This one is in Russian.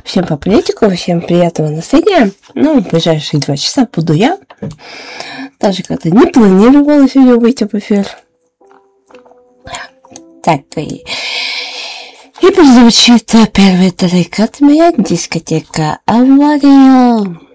Всем по приветику, всем приятного настроения. Ну, в ближайшие 2 часа буду я. Даже как-то не планировала сегодня выйти в эфир. Так, и прозвучит первый трек от меня, дискотека «Авария».